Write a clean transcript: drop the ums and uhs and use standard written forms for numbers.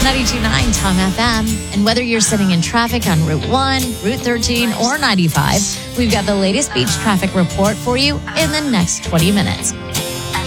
92.9 Tom FM. And whether you're sitting in traffic on Route 1, Route 13, or 95, we've got the latest beach traffic report for you in the next 20 minutes.